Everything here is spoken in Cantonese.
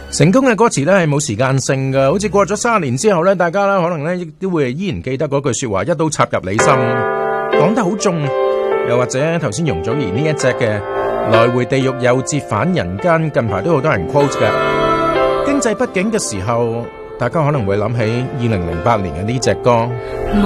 成功嘅歌詞咧係冇時間性嘅，好似過咗30年之後咧，大家咧可能咧亦都會依然記得嗰句說話，一刀插入你心，講得好重。又或者頭先容祖兒呢一隻嘅來回地獄又折返人間，近排都好多人 quote 嘅。經濟不景嘅時候，大家可能會諗起2008年嘅呢隻歌。